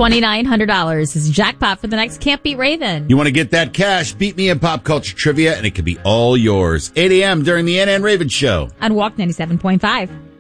$2,900 is jackpot for the next Can't Beat Raven. You want to get that cash? Beat me in pop culture trivia, and it could be all yours. 8 a.m. during the NN Raven Show. On Walk 97.5.